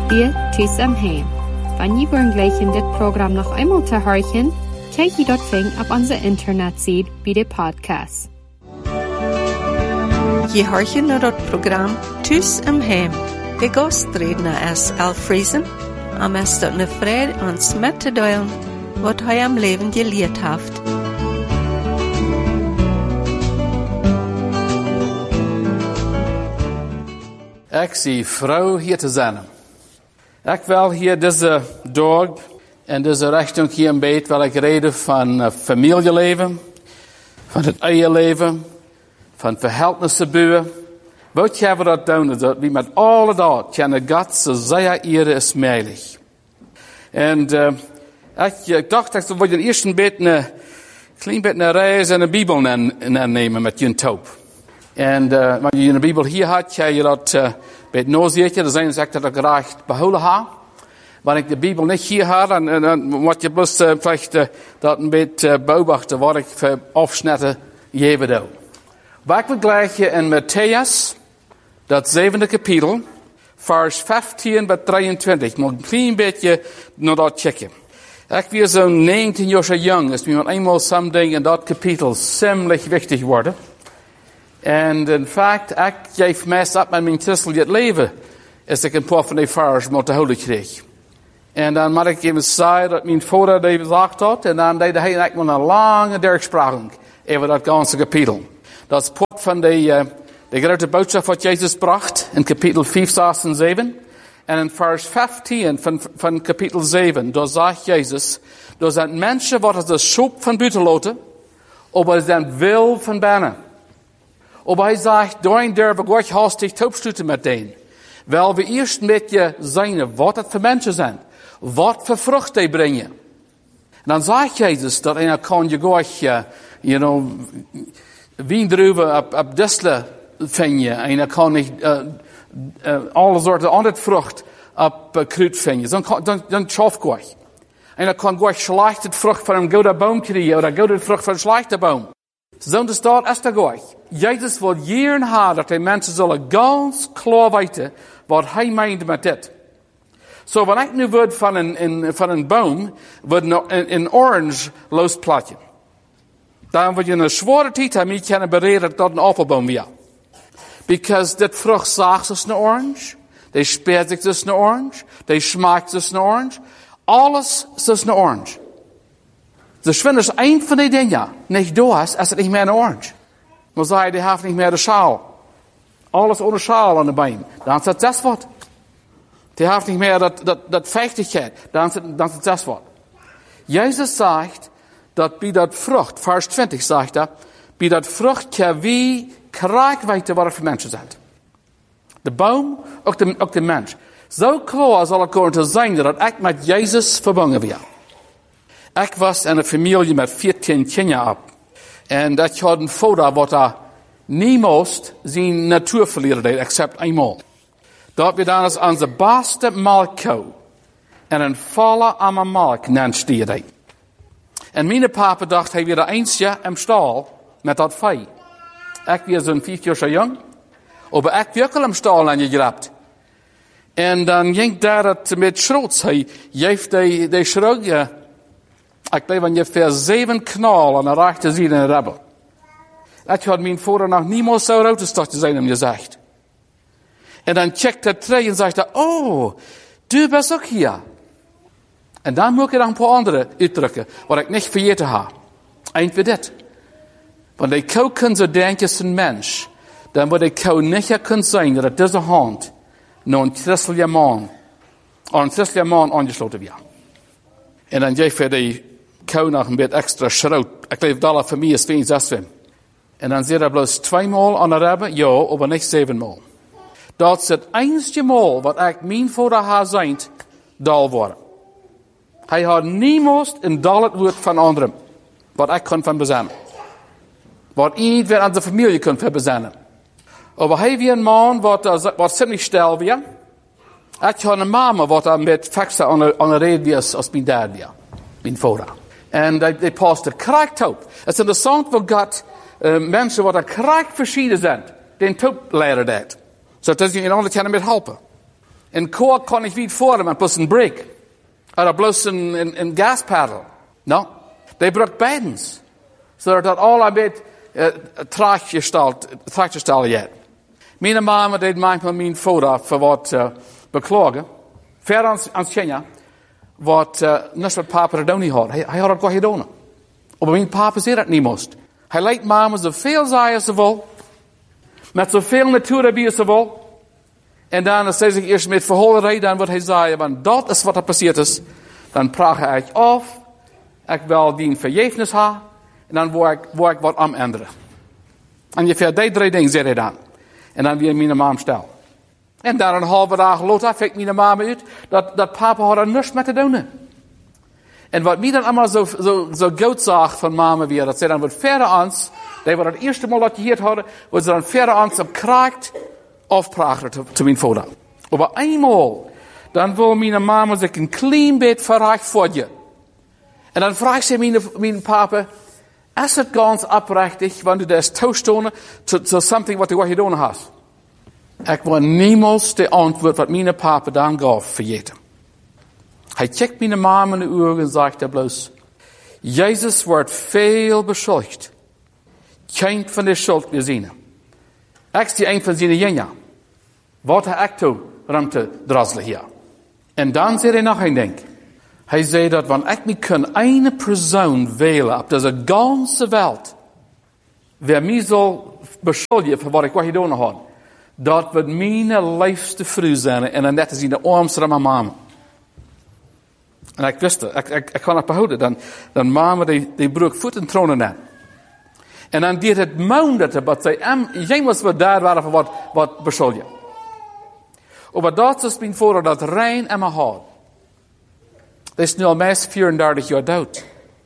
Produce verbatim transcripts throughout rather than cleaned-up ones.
Wir Tschüss am Heim. Wenn ihr wollen gleich in dit Programm noch einmal zu hören, kijk je dort fing op onze internetsite bij de podcast. Je hoort naar het programma Thuis am Heim. De gastredner is Al Friesen. En is dat een vrede ons met te delen wat hij am leven geleerd heeft. Ik zie vrouw hier te zijn. Ik wil hier deze dag en deze richting hier een beetje wil ik reden van uh, familieleven, van het eierleven, van verhältnissen bouwen. Wat je we dat doen, dat we met alle dat kunnen God zo zeer ere is mogelijk. En uh, ik, ik dacht dat we de eerst een beetje een klein beetje een reis en een Bijbel nemen met je top. En uh, wanneer je een Bijbel hier had, kan je dat uh, bij het nozeertje, dan zijn ze dat ik graag behouden heb. Wanneer ik de Bijbel niet hier had, dan, dan moet je bloos uh, vielleicht uh, dat een beetje uh, beobachten wat ik voor afsnitten geven doe. Waar ik wil gleich in Matthäus, dat zevende kapitel, vers vijftien bij drieëntwintig. Ik moet een klein beetje naar dat checken. Ik was zo'n negentien jaar jong, dus we moeten eenmaal some dingen in dat kapitel ziemlich wichtig worden. En in fact, ik geef meest op met mijn christelijk leven, als ik een paar van die vers moet houden kreeg. En dan moet ik even zeggen dat mijn vader dat gezegd had, en dan deed hij echt een lange durchspraking over dat ganze kapitel. Dat is part van de, uh, de grote boodschap wat Jezus bracht in kapitel vijf, zes en zeven. En in vers vijftien van, van kapitel zeven, daar zegt Jezus, er zijn mensen wat de schop van buiten laten, maar zijn wil van binnen. Maar hij zegt, daarin durven we gleich hastig opsluiten met deen. Wel we eerst met je zijn wat het voor mensen zijn. Wat voor vrucht die brengen. En dan zegt Jezus dat en dan kan je gleich, uh, you know, wiendruiven op, op disle vinden. En dan kan ik uh, uh, alle soorten andere vrucht op uh, kruid vinden. Dan, dan, dan schaf gleich. En dan kan gleich slechte vrucht van een goede boom krijgen. Of een goede vrucht van een slechte boom. Zo'n de staat is dat gleich. Jezus wil jaren hebben dat die mensen zullen ganz klaar weten wat hij meent met dit. Zo, so, wanneer ik nu word van een, een, van een boom, wordt een, een orange losplatje. Dan word je een zware tijd hebben, je kunnen bereden dat een appelboom weer. Because dit vrucht zaagt als een orange, die speert zich als een orange, die smaakt als een orange, alles is als een orange. Dus wenn es een van die dingen niet door is, is het niet meer een orange. Maar zei, die heeft niet meer de schaal. Alles ohne schaal aan de been. Dan is het dat wat. Die heeft niet meer dat, dat, dat vechtigheid. Dan is het, dan is het dat wat. Jezus zegt, dat bij dat vrucht, vers twintig zegt dat, bij dat vrucht kan wie krijg weten wat het voor mensen zijn. De boom, ook de, ook de mens. Zo klaar zal het komen te zijn dat ik met Jezus verbonden ben. Ik was in een familie met veertien kinderen op. En dat had een vader wat er niemals zijn natuur verliezen deed, except eenmaal. Dat we dan als onze beste melkkoe en een volle aan mijn melk nanstierde. En mijn papa dacht, hij weer eentje in stal met dat vee. Ik was zo'n vijf jaar zo jong, maar ik werd al in stal aan je grapt. En dan ging daar het met schrots. Hij heeft die, die schrootje. Ik bleef aan je ver zeven knal aan de rechterzijde in de rebel. Ik had mijn vader nog niemals zo rood te zijn hem gezegd. En dan checkt het tree en zegt, oh, du bent ook hier. En dan moet ik nog een paar andere uitdrukken, wat ik niet vergeten heb. Eind wie dit. Want die kou kan zo denken als een mens, dan wordt die kou niet kunnen zijn dat het deze hand naar een christelijke man, of een christelijke man aangesloten wordt. En dan geef je die kou nog een beetje extra schroot. Ik leef dat voor mij is veel zes. En dan zit er bloos tweemaal aan de rebbe, ja, maar niet zevenmaal. Dat is het enige maal wat ik mijn vader haar zijn, dal worden. Hij had niemals een dal het woord van anderen, wat ik kon van bezannen. Wat hij niet weer aan de familie kon van bezannen. Maar hij was een man wat, wat ziemlich stil was. Ik had een mama wat er met fixen aan de, aan de reden was als mijn dad was, mijn vader. En die, die paste krijgt op. Het is interessant wat God uh, mensen wat er krijgt verschieden zijn, den top leren dat. Zodat je in andere kunnen met helpen. In kook kon ik niet voor hem en plus een brake. Oder bloß een, een, een gaspedal. No. Die braucht beidens. Zodat all een beetje uh, traaggesteld jest. Mijn mama deed manchmal mijn foto voor wat uh, beklagen. Ver aan het Kenia. Wat uh, niet wat papa er niet had. Hij, hij had het gewoon gedaan. Maar mijn papa zei dat niet moest. Hij leidt mama zoveel zij als ze wil. Met zoveel natuur erbij als ze wil. En dan zei zich eerst met verhoorderij, dan wat hij zei, want dat is wat er passiert is. Dan praat hij af. Ik wil die verjefenis hebben. En dan wil ik, wil ik wat aan änderen. En je vindt die drie dingen, zei hij dan. En dan weer mijn mama stel. En dan een halve dag later fik mijn mama uit dat, dat papa had er niks mee te doen. En wat mij dan allemaal zo, zo, zo goed zag van mama weer, dat ze dan wat verder ans, die wat het eerste mal dat je hier hadden, wat ze dan verder ans op kraakt afpraten te, te mijn vader. Maar eenmaal, dan wil mijn mama zich een klein beetje verrecht voor je. En dan vraagt ze mijn, mijn papa, is het ganz oprechtig, wanneer du das toestonen to, to something wat je wat gedaan hast? Ik wil niemals de antwoord wat mijn papa dan gaf vergeten. Hij kijkt mijn mama in de ogen en zegt er bloos, Jezus wordt veel beschuldigd. Geen van de schuld gezien. Ik is die een van zijn jenja. Wat heb ik toe om te drasselen hier? En dan zei hij nog een ding. Hij zei dat wanneer ik me kan een persoon wählen op deze ganze wereld, wer mij zal beschuldigen voor wat ik wat gedaan had, dat wordt mijn liefste vrouw zijn en dat is in de armste van mijn mama. En ik wist het, ik, ik, ik kan het behouden. Dan, dan mama die, die broek voet en tronen aan. En dan deed het maanden dat zij hem, jij moest wat daar waren voor wat, wat beschuldigen. Maar dat is mijn vader dat rein en mijn hart. Dat is nu al meest vierendertig jaar dood.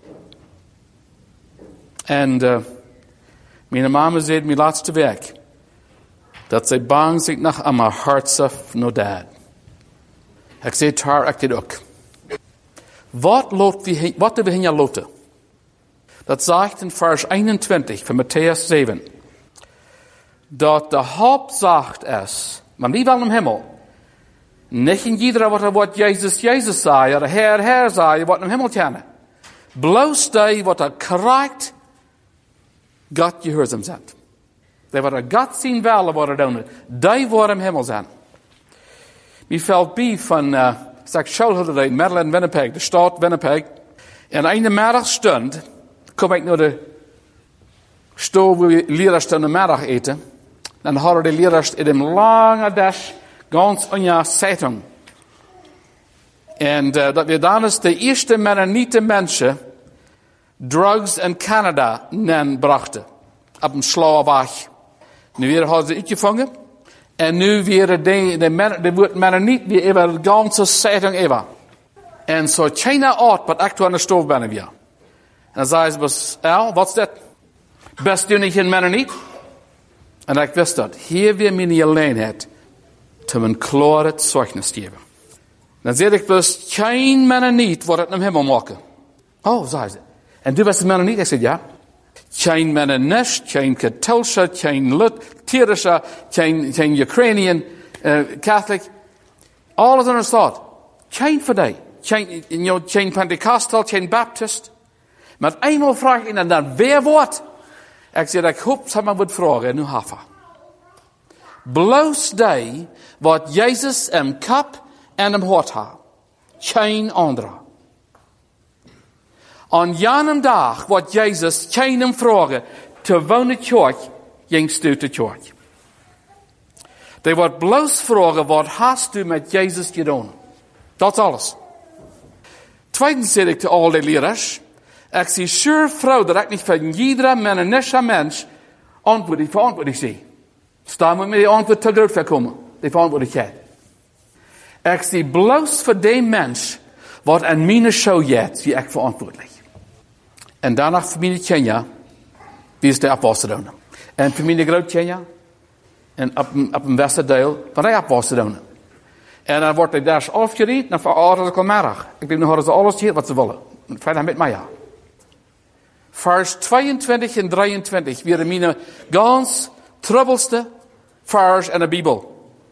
En uh, mijn mama zei mijn laatste week dat zij bang zich nog aan mijn hart zag naar dad. Ik zei het haar, ik dit ook. Wat loopt we, wat hebben we hier loten? Dat zegt in vers eenentwintig van Matthäus zeven. Dat de hoofdzaak is, maar niet wel in de hemel. Niet in iedereen wat er wat Jezus Jezus zei, of Heer Heer zei, wat in de hemel kennen. Bloos die wat er krijgt, God gehoorzaam zijn. Die wat er God zien willen wat er doen, die worden in hemel zijn. Mij valt bij van, uh, zeg schoolhulde in Maryland, Winnipeg, de stad Winnipeg. En in de middagstund kom ik naar de stoel waar we leraars de middag eten. Dan hadden de leraars in een lange dash ganz een Zeitung. En uh, dat we dan is de eerste Mennonite mensen drugs in Canada nen brachten. Op een slaafweg. Nu weer hadden ze uitgevangen. En nu weer de, de, de, de woord Mennonite weer over de ganze Zeitung even. En zo China oud, wat ik toen aan de stof ben weer. En dan zei ze, El, wat is dat? Best u niet een Mennonite? En ik wist dat. Hier weer mijn alleenheid. Te mijn klare zeugnis geven. Dan zei ik dus, geen Mennonite wordt het naar hemel maken. Oh, zei ze. En du bent een Mennonite? Ik zei, ja. Geen Mennonist, geen Katholische, geen Lutherische, geen, geen Ukrainian, uh, Catholic. Alles in de stad. Geen van die. Geen, you know, geen Pentecostal, geen Baptist. Maar eenmaal vraag ik en dan weer wat. Ik zei, ik hoop dat men moet vragen en nu hafa. Bloos die wat Jezus in kap en in hart had. Geen andere. Aan jenem dag wat Jezus geen hem vragen te wonen kerk, jengst u de kerk. Die wordt bloos vragen, wat hast u met Jezus gedaan? Dat is alles. Tweitens zeg ik te al die leraars, ik zie sure vrouw dat ik niet van iedere Mennonische mens antwoord, verantwoordelijk zie. Staan we met die antwoord te groot voor komen. Die verantwoordelijkheid. Ik zie bloos voor die mens wat aan mijn show jet, zie ik verantwoordelijk. En daarna voor mijn Kenia, wie is de afwassen doen. En voor mijn groot Kenia, en op, op een westerdeel, van die afwassen doen. En dan wordt hij daar afgeriet, dan verandert ik al middag. Ik weet nog hadden ze alles hier wat ze willen. Vrijdag met mij, ja. Vers tweeëntwintig en drieëntwintig, weer mijn gans troubleste vers in de Bijbel.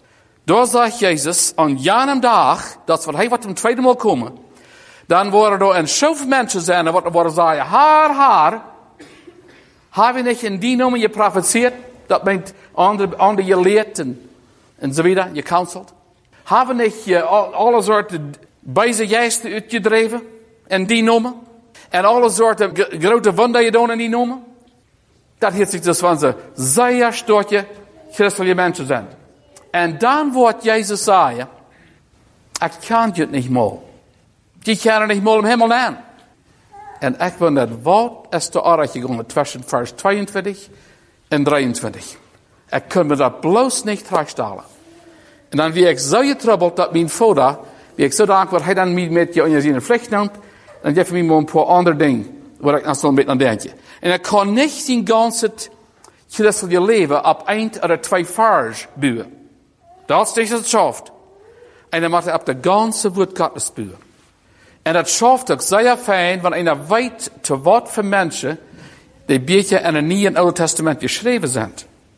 Daar zegt Jezus, aan jenem dag, dat wat hij wat een tweede maal komen, dan worden er een zoveel mensen zijn, wat worden zeggen, haar, haar, hebben we niet in die noemen je profeteerd, dat bent onder, onder je leert en, en zo verder, je counselt. Hebben we niet uh, alle soorten bijze geesten uitgedreven, in die noemen, en alle soorten g- grote wonderen je doen in die noemen. Dat heeft zich dus van ze, zeer stortje christelijke mensen zijn. En dan wordt Jezus zeggen, ik kan je het niet meer. Die kan er niet meer om hemel aan. En ik wil net wat is de aardig gegaan tussen vers tweeëntwintig en drieëntwintig. Ik kan me dat bloos niet terugstellen. En dan wie ik zo getrouwd dat mijn vader, wie ik zo dankbaar, hij dan met je in je zin vlecht neemt, dan geef je me een paar andere dingen, waar ik dan zo een beetje aan denk. En ik kan niet zijn ganse christelijke leven op eind of twee vers bouwen. Dat is het schaft. En dan moet hij op de ganze woordkatten spuwen. En dat schaft ook zeer fijn, want hij weet te wat voor mensen die beetje in het Nieuwe en Oude Testament geschreven zijn.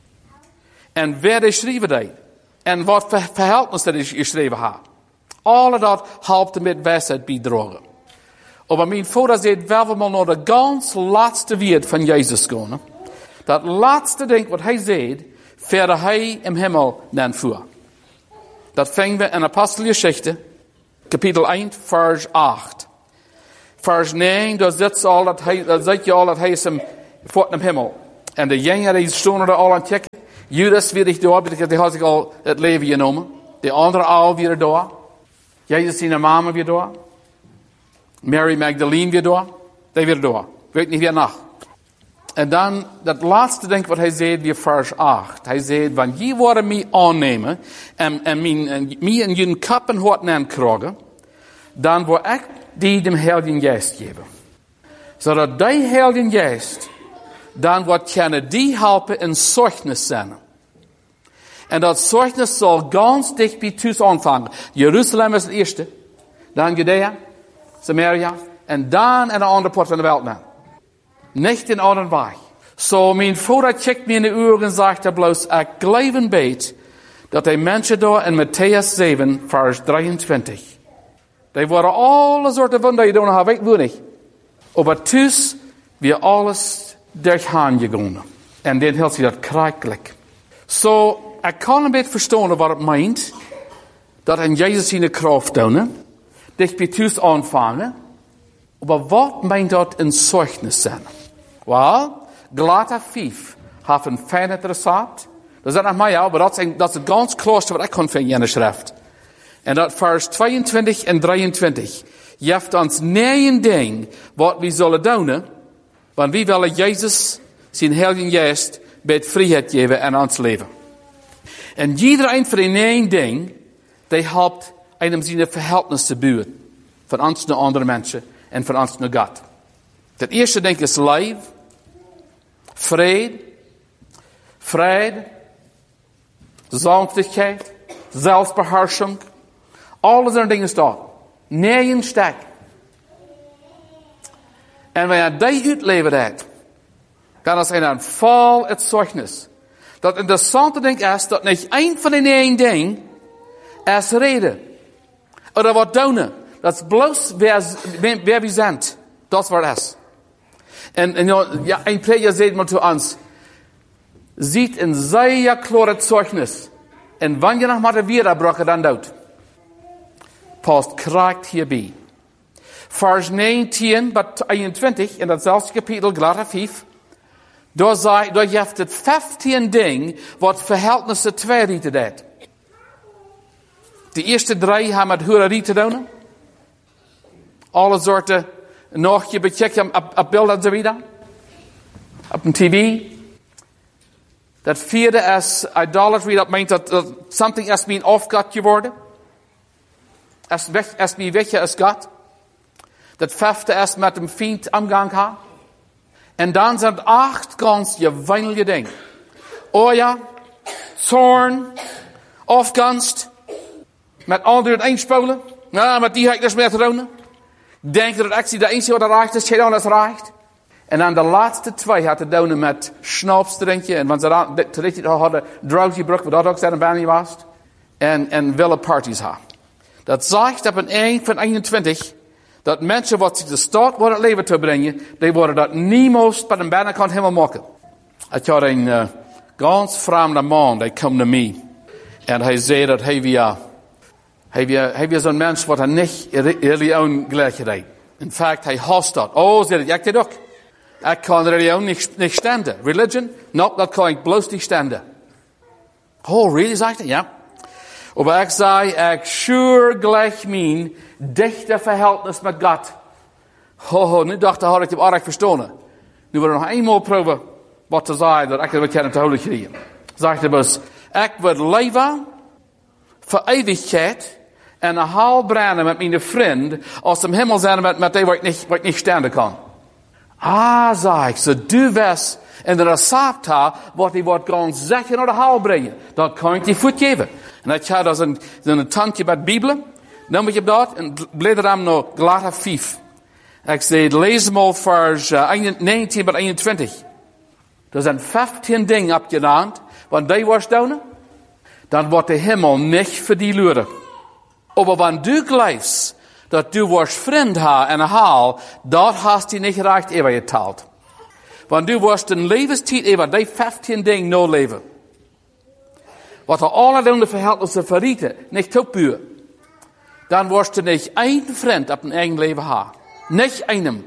En waar die schreven die. En wat voor verhältnis dat is geschreven had. Alle dat helpt met wijsheid bijdragen. Maar mijn vader zei wel we naar de ganz laatste woord van Jezus gaan. Dat laatste ding wat hij zei, verder hij in hemel naar voor. Dat vingen we in Apostelgeschichte, kapitel één, vers acht. Vers negen, daar zit al dat hij, daar zit je al dat hij is hem voort naar hemel. En de jongen die stonden er al aan het kijken. Judas weer daar, die had zich al het leven genomen. De andere al weer daar. Jezus zijn mama weer daar. Mary Magdalene weer daar. Die weer daar. Weet niet weer nog. En dan, dat laatste ding wat hij zei, weer vers acht. Hij zei, wanneer je worden mij aannemen, en, en mij in jullie kappen hoort aankrijgen, dan word ik die dem Heiligen Geest geven. Zodat die Heiligen Geest, dan wordt kunnen die helpen in zeugnis zijn. En dat zeugnis zal ganz dicht bij thuis aanvangen. Jeruzalem is het eerste. Dan Judea, Samaria, en dan in de andere poort van de wereld. Niet in andere weg. Zo, mijn vader kijkt me in de oren en zegt er bloos, ik geloof en weet, dat die mensen daar in Matthäus zeven, vers drieëntwintig, die worden alle soorten wonderen doen, dat weet ik niet. Maar thuis, weer alles doorgaan gegaan. En dan hield hij dat krijgelijk. Zo, ik kan een beetje verstaan wat het meent, dat in Jezus zijn kracht doen, dicht bij thuis aanvangen. Maar wat meint dat in zeugnis zijn? Wel, Galater vijf heeft een fijn interessant. Dat is niet mij, maar dat is, dat is het ganz klooster wat ik kan vinden in de schrift. En dat vers tweeëntwintig en drieëntwintig. Je hebt ons nieuw ding wat we zullen doen, want we willen Jezus zijn Heilige Geest bij vrijheid geven in ons leven. En iedereen van die nieuw ding, die helpt einem zijn verhältnis te bouwen. Van ons naar andere mensen en van ons naar God. Het eerste ding is lief, vrede, vrede, zachtheid, zelfbeheersing. Alles zijn dingen staan. Nee, een stek. En wanneer die uitleven heeft, dan is hij dan vol het zeugnis. Dat interessante ding is, dat niet één van die één ding is reden. Of wat doen. Dat is bloos waar we zijn. Dat is wat het is. En, en ja, een prediker zei maar to ons, ziet een zeer klare zeugnis. En wanneer je nog maar de weerbrokken dan doet. Past krijgt hierbij. Vers negentien tot eenentwintig, in datzelfde kapitel, Galater vijf, daar, zei, daar heeft het vijftien ding wat verhältnissen twee rieten deed. De eerste drie hebben met hurerie te doen. Alle soorten, nog je bechecken op, op beeld en zo weer. Op een tv. Dat vierde is idolatry, dat meent dat, dat something is being off God geworden. Als weg, als wie weg is God. Dat vijfde is met een vriend omgang gaan. En dan zijn het acht ganz geweinige dingen. Oh ja, zorn, afgunst, met anderen einspoelen. Nou, met die heb ik dus meer te doen. Denk dat ik zie de enige wat reicht is, geen anders reicht. En dan de laatste twee had te doen met schnaps drinken. En wanneer ze dan terecht hadden, drowsy broek, wat dat ook zijn bijna was. en, en willen parties hebben. Dat zegt op een eind van eenentwintig, dat mensen wat zich de staat worden het leven te brengen, die worden dat niemals bij de binnenkant helemaal maken. Ik had een uh, ganz vreemde man, die kwam naar mij. En hij zei dat hij weer, hij weer, hij weer zo'n mens wat hij niet religion gelijkheid. In fact, hij haast dat. Oh, zei hij, ik dit ook. Ik kan religion niet, niet standen. Religion, no, dat kan ik bloos niet standen. Oh, really, zegt hij? Ja. Maar ik zei, ik sure gleich mijn dichte verhältnis met God. Oh, oh, nu dacht ik, had ik het aardig verstaan. Nu wil ik nog eenmaal proberen wat te zeggen, dat ik het weer te houden krijgen. Zegt hij dus, ik wil leven voor eeuwigheid en een haal brennen met mijn vriend, als ze hem hemel zijn met, met die wat ik niet, wat ik niet standen kan. Ah, zei ik, zo du wist, en de recept had, wat hij wordt gaan zeggen naar de haal brengen. Dat kan ik die voet geven. En ik had dus een, een tandje bij de Bijbel, nam ik dat, en bladerde hem naar Galaten vijf. Ik zei, lees maar vers negentien bij eenentwintig. Er zijn vijftien dingen opgedaan, want die was doen, dan wordt de hemel niet voor die luren. Maar wanneer du geloofst, dat du was vriend ha en haal, dat hast du niet recht eeuwig getaald. Want du was een levenstijd eeuwig, die vijftien dingen no leven. Wat er alle doen de verhältnissen verrieten, niet opburen. Dan was er niet één vriend op een eigen leven ha. Niet één.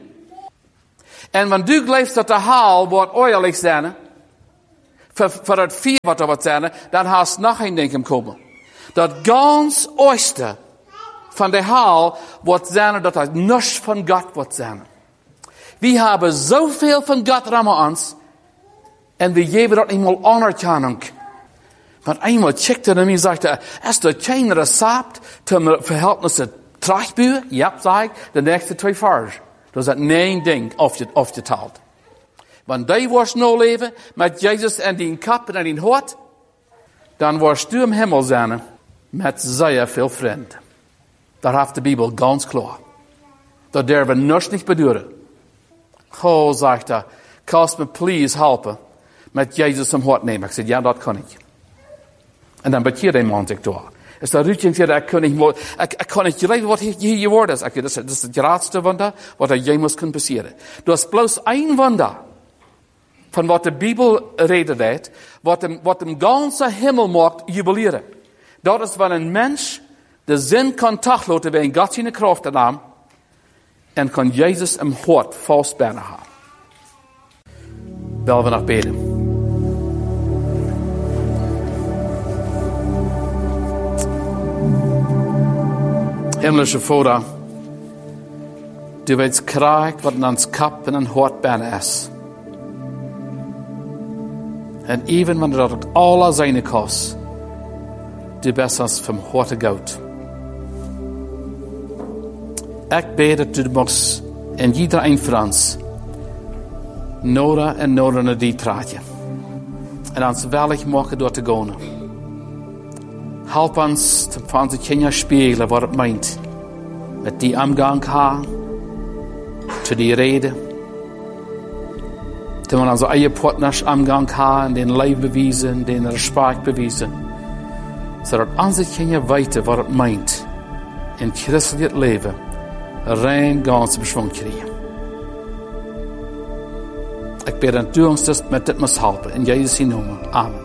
En wanneer du geloofst dat de haal wordt oorlijk zijn, voor, voor het vier wat er wat zijn, dan hast nog een ding komen. Dat ganz oosten van de haal wordt zijn dat het niets van God wordt zijn. We hebben zoveel van God rammen ons en we geven dat eenmaal anerkenning. Want eenmaal checkte hij en zei, is er geen recept te verhältnissen terugburen? Ja, zei ik, de nächste twee vers. Dat is dat één ding afgeteld. Want die was nou leven met Jezus en die kap en die hart, dan was du im hemel zijn met zeer veel vrienden. Daar heeft de Bijbel ganz klaar. Dat durven we niets niet beduren. Oh, zegt hij, kannst me please helpen met Jezus im hart nemen? Ik zei, ja, dat kan ik. En dan bekeerde hij man zich door. Dus dat Ruudje zei, ik kan niet, ik, ik kan niet geloven wat hier geworden is. Ik, dat, is dat is het grootste wonder wat er jemals kan passeren. Er is bloos één wonder van wat de Bijbel reden deed, wat hem, wat hem ganse hemel maakt jubileren. Dat is wanneer een mens de zin kan teruglaten bij een God in de kracht te nemen en kan Jezus hem hart vastbinden hebben. Wel we nog beden. Himmlische Vader, du weet krijgt wat in ons kap en een hart binnen is. En even wanneer dat ook alle zijn kost, du bist ons van harte goud. Ik bid dat du moest in iedereen van ons nodig en nodig naar die traatje. En ons wellig maken door te gaan. Help ons van onze kinderen spiegelen wat het meint. Met die omgang gaan. Te die reden. Te we onze eigen partners omgang gaan. Den leven bewijzen. Den respect bewijzen. Zodat onze kinderen weten wat het meint. In christelijk leven. Rein ganz beschwung krijgen. Ik bid dat u ons dus met dit moest helpen. In Jezus' naam. Amen.